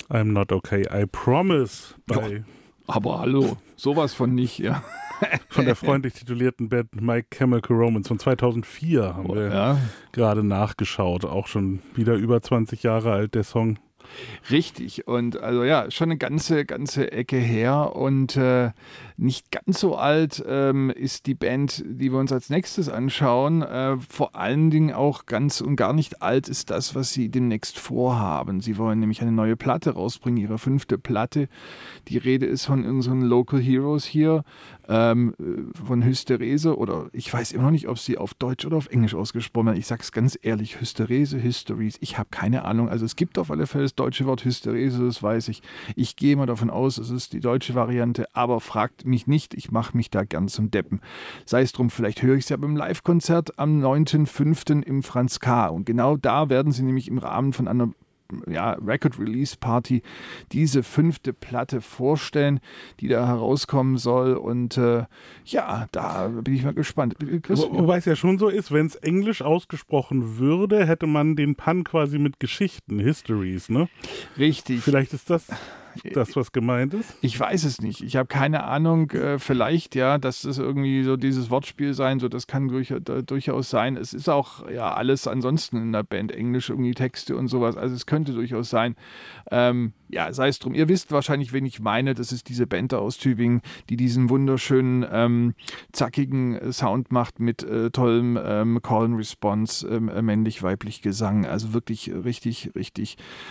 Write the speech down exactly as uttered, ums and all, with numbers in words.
I'm not okay, I promise. Bei Ja, aber hallo, sowas von nicht, ja. Von der freundlich titulierten Band My Chemical Romance von zweitausendvier haben wir Ja. gerade nachgeschaut. Auch schon wieder über zwanzig Jahre alt, der Song. Richtig, und also ja, schon eine ganze, ganze Ecke her und äh, nicht ganz so alt ähm, ist die Band, die wir uns als nächstes anschauen. Äh, vor allen Dingen auch ganz und gar nicht alt ist das, was sie demnächst vorhaben. Sie wollen nämlich eine neue Platte rausbringen, ihre fünfte Platte. Die Rede ist von unseren Local Heroes hier, ähm, von Hysterese, oder ich weiß immer noch nicht, ob sie auf Deutsch oder auf Englisch ausgesprochen werden. Ich sag's ganz ehrlich, Hysterese, Hysteries, ich habe keine Ahnung. Also es gibt auf alle Fälle das deutsche Wort Hysterese, das weiß ich. Ich gehe mal davon aus, es ist die deutsche Variante, aber fragt mich nicht, ich mache mich da gern zum Deppen. Sei es drum, vielleicht höre ich es ja beim Live-Konzert am neunten fünften im Franz K. Und genau da werden sie nämlich im Rahmen von einer ja, Record-Release-Party diese fünfte Platte vorstellen, die da herauskommen soll. Und äh, ja, da bin ich mal gespannt. Chris, Wo, wobei es ja schon so ist, wenn es Englisch ausgesprochen würde, hätte man den Pun quasi mit Geschichten, Histories, ne? Richtig. Vielleicht ist das das, was gemeint ist? Ich weiß es nicht. Ich habe keine Ahnung. Äh, vielleicht, ja, dass das irgendwie so dieses Wortspiel sein, so das kann durch, äh, durchaus sein. Es ist auch ja alles ansonsten in der Band Englisch, irgendwie Texte und sowas. Also es könnte durchaus sein. Ähm, ja, sei es drum. Ihr wisst wahrscheinlich, wen ich meine. Das ist diese Band da aus Tübingen, die diesen wunderschönen, ähm, zackigen Sound macht mit äh, tollem ähm, Call and Response, ähm, männlich-weiblich Gesang. Also wirklich richtig, richtig